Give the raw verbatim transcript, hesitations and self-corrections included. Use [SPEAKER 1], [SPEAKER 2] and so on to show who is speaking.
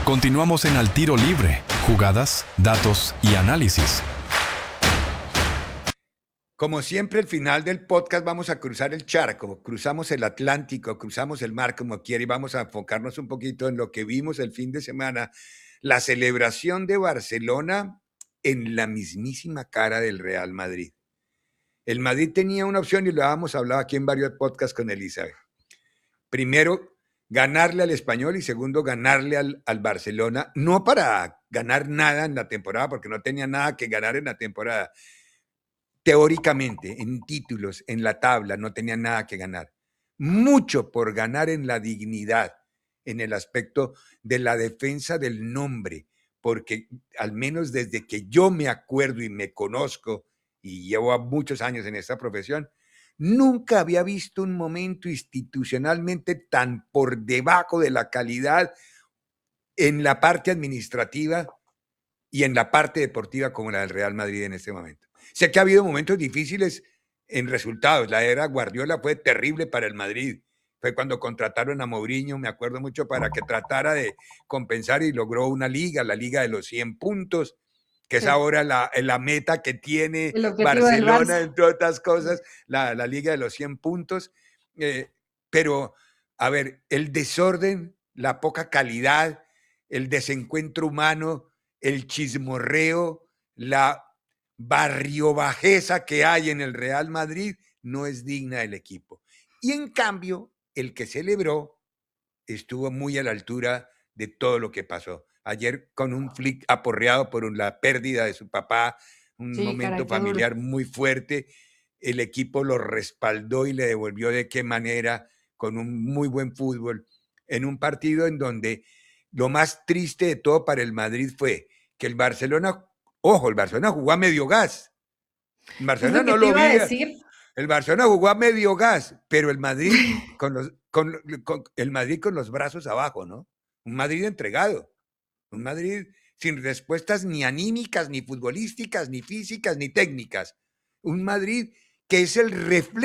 [SPEAKER 1] Continuamos en Al Tiro Libre, jugadas, datos y análisis.
[SPEAKER 2] Como siempre, al final del podcast vamos a cruzar el charco, cruzamos el Atlántico, cruzamos el mar, como quiera, y vamos a enfocarnos un poquito en lo que vimos el fin de semana, la celebración de Barcelona en la mismísima cara del Real Madrid. El Madrid tenía una opción y lo habíamos hablado aquí en varios podcasts con Elizabeth. Primero, ganarle al Español y segundo, ganarle al, al Barcelona, no para ganar nada en la temporada, porque no tenía nada que ganar en la temporada. Teóricamente, en títulos, en la tabla, no tenía nada que ganar. Mucho por ganar en la dignidad, en el aspecto de la defensa del nombre, porque al menos desde que yo me acuerdo y me conozco, y llevo muchos años en esta profesión, nunca había visto un momento institucionalmente tan por debajo de la calidad en la parte administrativa y en la parte deportiva como la del Real Madrid en este momento. Sé que ha habido momentos difíciles en resultados. La era Guardiola fue terrible para el Madrid. Fue cuando contrataron a Mourinho, me acuerdo mucho, para que tratara de compensar y logró una liga, la liga de los cien puntos, que es
[SPEAKER 3] Sí.
[SPEAKER 2] ahora la, la meta que tiene
[SPEAKER 3] El objetivo del
[SPEAKER 2] Barcelona,
[SPEAKER 3] Barça.
[SPEAKER 2] entre otras cosas, la, la liga de los cien puntos. Eh, pero, a ver, el desorden, la poca calidad, el desencuentro humano, el chismorreo, la barriobajeza que hay en el Real Madrid no es digna del equipo. Y en cambio, el que celebró estuvo muy a la altura de todo lo que pasó. Ayer con un Flick aporreado por la pérdida de su papá, un
[SPEAKER 3] Sí,
[SPEAKER 2] momento
[SPEAKER 3] caray, qué duro.
[SPEAKER 2] familiar muy fuerte, el equipo lo respaldó y le devolvió de qué manera, con un muy buen fútbol, en un partido en donde lo más triste de todo para el Madrid fue que el Barcelona, ojo, el Barcelona jugó a medio gas. El
[SPEAKER 3] Es
[SPEAKER 2] Barcelona
[SPEAKER 3] lo que
[SPEAKER 2] no
[SPEAKER 3] te
[SPEAKER 2] lo
[SPEAKER 3] iba a
[SPEAKER 2] vi.
[SPEAKER 3] decir.
[SPEAKER 2] El Barcelona jugó a medio gas, pero el Madrid con los, con, con, el Madrid con los brazos abajo, ¿no? Un Madrid entregado. Un Madrid sin respuestas ni anímicas, ni futbolísticas, ni físicas, ni técnicas. Un Madrid que es el reflejo